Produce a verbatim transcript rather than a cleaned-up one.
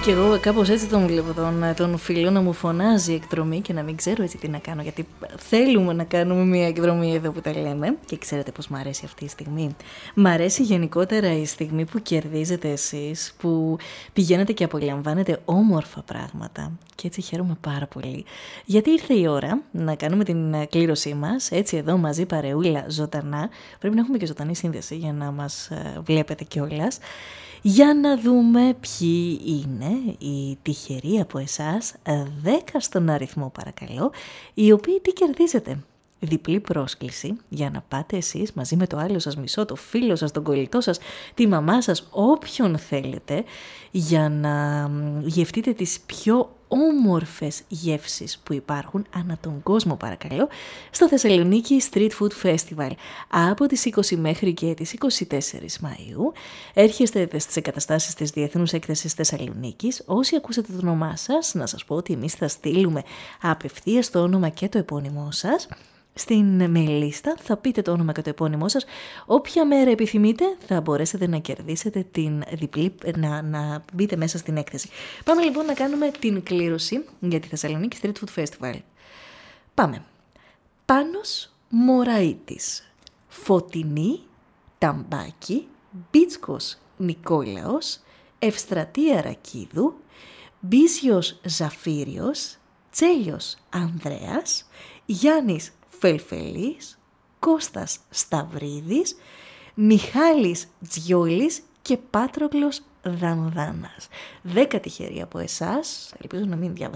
Και εγώ κάπως έτσι τον βλέπω, τον, τον φίλο να μου φωνάζει εκδρομή και να μην ξέρω έτσι τι να κάνω, γιατί θέλουμε να κάνουμε μια εκδρομή εδώ που τα λέμε και ξέρετε πως μ' αρέσει αυτή η στιγμή. Μ' αρέσει γενικότερα η στιγμή που κερδίζετε εσείς, που πηγαίνετε και απολαμβάνετε όμορφα πράγματα και έτσι χαίρομαι πάρα πολύ. Γιατί ήρθε η ώρα να κάνουμε την κλήρωσή μας, έτσι εδώ μαζί παρεούλα ζωντανά, πρέπει να έχουμε και ζωντανή σύνδεση για να μας βλέπετε κιόλας. Για να δούμε ποιοι είναι οι τυχεροί από εσάς, δέκα στον αριθμό παρακαλώ, οι οποίοι τι κερδίζετε. Διπλή πρόσκληση για να πάτε εσείς μαζί με το άλλο σας μισό, το φίλο σας, τον κολλητό σας, τη μαμά σας, όποιον θέλετε, για να γευτείτε τις πιο όμορφες γεύσεις που υπάρχουν ανά τον κόσμο παρακαλώ, στο Θεσσαλονίκη Street Food Festival. Από τις είκοσι μέχρι και τις είκοσι τέσσερις Μαΐου έρχεστε στις εγκαταστάσεις της Διεθνούς Έκθεσης Θεσσαλονίκης. Όσοι ακούσατε το όνομά σας, να σας πω ότι εμείς θα στείλουμε απευθείας το όνομα και το επώνυμό σας. Στην μελίστα θα πείτε το όνομα και το επώνυμό σας. Όποια μέρα επιθυμείτε θα μπορέσετε να κερδίσετε την διπλή, να, να μπείτε μέσα στην έκθεση. Πάμε λοιπόν να κάνουμε την κλήρωση για τη Θεσσαλονίκη Street Food Festival. Πάμε. Πάνος Μωραΐτης, Φωτεινή Ταμπάκη, Μπίτσκος Νικόλαος, Ευστρατεία Ρακίδου, Μπίσιος Ζαφύριος, Τσέλιος Ανδρέας, Γιάννης Φελφελής, Κώστας Σταυρίδης, Μιχάλης Τζιόλης και Πάτροκλος Δανδάνας. Δέκα τυχεροί από εσάς, ελπίζω να μην διάβασα